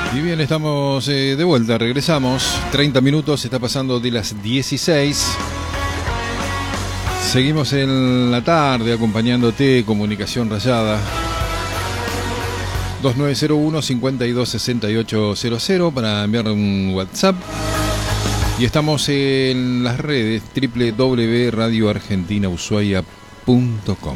Y bien, estamos de vuelta, regresamos. 30 minutos, está pasando de las 16. Seguimos en la tarde acompañándote, Comunicación Rayada. 2901-526800 para enviar un WhatsApp. Y estamos en las redes www.radioargentinaushuaia.com.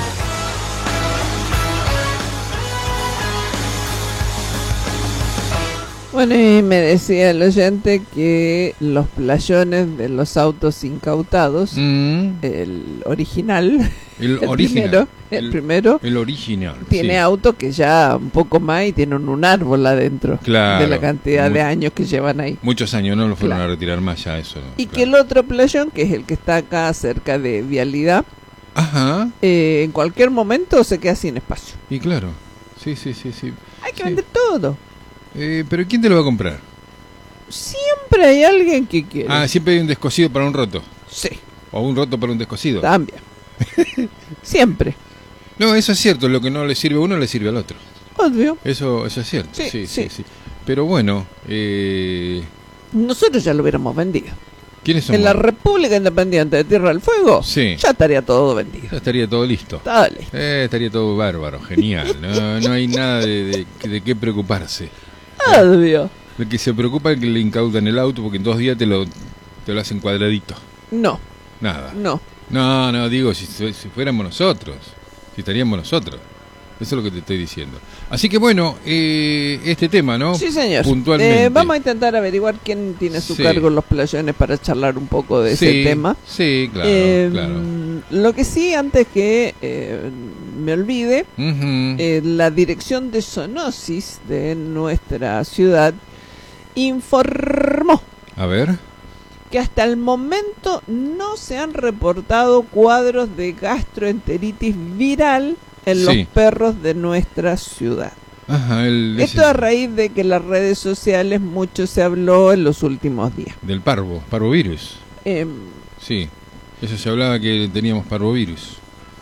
Bueno, y me decía el oyente que los playones de los autos incautados, el original, el primero, tiene sí. Auto que ya un poco más y tienen un árbol adentro, claro, de la cantidad de años que llevan ahí. Muchos años, no lo fueron a retirar más ya eso. Y que el otro playón, que es el que está acá cerca de Vialidad, ajá, en cualquier momento se queda sin espacio. Y claro, sí. Hay que vender todo. Pero ¿quién te lo va a comprar? Siempre hay alguien que quiere. Ah, siempre hay un descosido para un roto. Sí. O un roto para un descosido. También. Siempre. No, eso es cierto. Lo que no le sirve a uno le sirve al otro. Obvio. Eso es cierto. Sí. Pero bueno, nosotros ya lo hubiéramos vendido. ¿Quiénes somos? En la República Independiente de Tierra del Fuego, sí, ya estaría todo vendido. Ya estaría todo listo. Todo listo. Estaría todo bárbaro, genial. No hay nada de qué preocuparse. Obvio. Lo que se preocupa es que le incautan el auto porque en 2 días te lo hacen cuadradito. No. Nada. No, digo, si fuéramos nosotros, si estaríamos nosotros. Eso es lo que te estoy diciendo. Así que bueno, este tema, ¿no? Sí, señor. Puntualmente. Vamos a intentar averiguar quién tiene a su cargo los playones para charlar un poco de ese tema. Sí, claro. Lo que sí, antes que me olvide, la dirección de zoonosis de nuestra ciudad informó, a ver, que hasta el momento no se han reportado cuadros de gastroenteritis viral en los perros de nuestra ciudad. Ajá, esto a raíz de que en las redes sociales mucho se habló en los últimos días. Del parvovirus. Sí, eso se hablaba que teníamos parvovirus.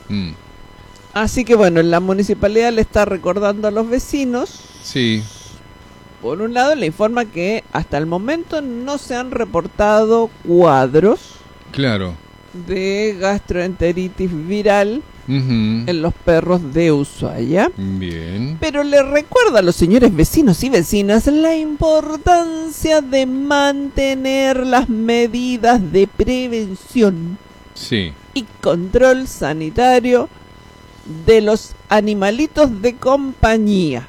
Así que bueno, la municipalidad le está recordando a los vecinos. Sí. Por un lado le informa que hasta el momento no se han reportado cuadros. Claro. De gastroenteritis viral en los perros de Ushuaia. Bien. Pero le recuerda a los señores vecinos y vecinas la importancia de mantener las medidas de prevención y control sanitario de los animalitos de compañía.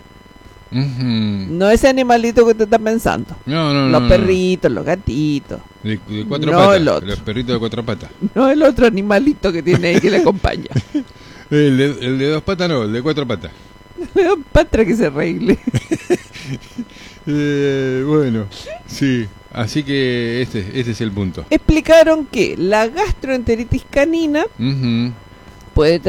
No ese animalito que te estás pensando. No. Los perritos, los gatitos. De 4 patas. Los perritos de 4 patas. No el otro animalito que tiene ahí que le acompaña. el de 2 patas no, el de 4 patas. El de 2 patas que se arregle. Bueno, sí. Así que este es el punto. Explicaron que la gastroenteritis canina puede tener